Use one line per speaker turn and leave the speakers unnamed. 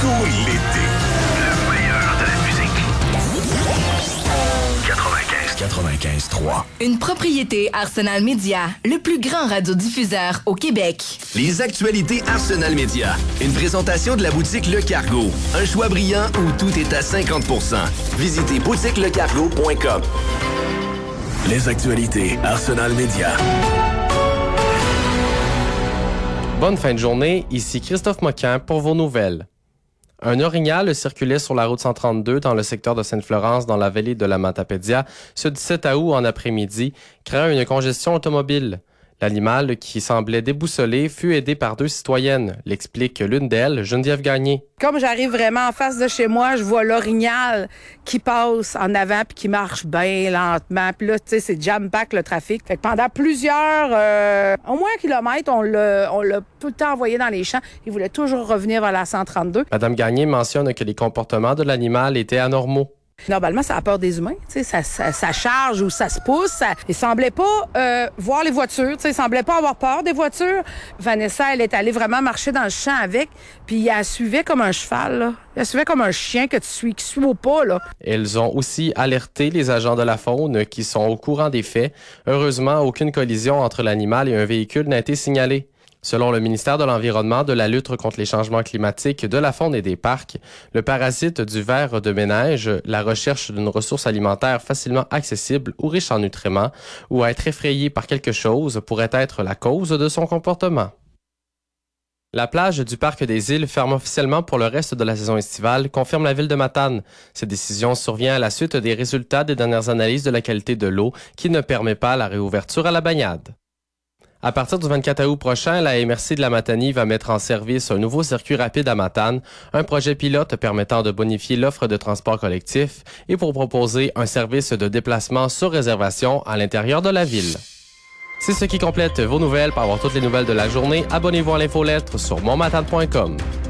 Cool l'été.
Le meilleur de la musique.
95.3.
Une propriété Arsenal Média, le plus grand radiodiffuseur au Québec.
Les actualités Arsenal Média. Une présentation de la boutique Le Cargo. Un choix brillant où tout est à 50%. Visitez boutiquelecargo.com.
Les actualités Arsenal Média.
Bonne fin de journée, ici Christophe Moquin pour vos nouvelles. Un orignal circulait sur la route 132 dans le secteur de Sainte-Florence dans la vallée de la Matapédia ce 17 août en après-midi, créant une congestion automobile. L'animal, qui semblait déboussolé, fut aidé par 2 citoyennes, l'explique l'une d'elles, Geneviève Gagné.
Comme j'arrive vraiment en face de chez moi, je vois l'orignal qui passe en avant puis qui marche bien lentement. Puis là, tu sais, c'est jam-pack le trafic. Fait que pendant plusieurs, au moins un kilomètre, on l'a tout le temps envoyé dans les champs. Il voulait toujours revenir vers la 132.
Madame Gagné mentionne que les comportements de l'animal étaient anormaux.
Normalement, ça a peur des humains. Tu sais, ça charge ou ça se pousse. Il semblait pas voir les voitures. Tu sais, il semblait pas avoir peur des voitures. Vanessa, elle est allée vraiment marcher dans le champ avec, puis elle suivait comme un cheval, là. Elle suivait comme un chien qui suit au pas, là.
Elles ont aussi alerté les agents de la faune qui sont au courant des faits. Heureusement, aucune collision entre l'animal et un véhicule n'a été signalée. Selon le ministère de l'Environnement, de la lutte contre les changements climatiques, de la faune et des parcs, le parasite du ver de ménage, la recherche d'une ressource alimentaire facilement accessible ou riche en nutriments, ou à être effrayé par quelque chose pourrait être la cause de son comportement. La plage du Parc des Îles ferme officiellement pour le reste de la saison estivale, confirme la ville de Matane. Cette décision survient à la suite des résultats des dernières analyses de la qualité de l'eau qui ne permet pas la réouverture à la baignade. À partir du 24 août prochain, la MRC de la Matanie va mettre en service un nouveau circuit rapide à Matane, un projet pilote permettant de bonifier l'offre de transport collectif et pour proposer un service de déplacement sur réservation à l'intérieur de la ville. C'est ce qui complète vos nouvelles. Pour avoir toutes les nouvelles de la journée, abonnez-vous à l'infolettre sur monmatane.com.